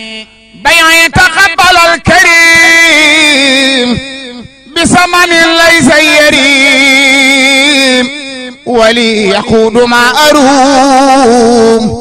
بيع تقبل الكريم بثمن ليس يريم ولي يقود ما أروم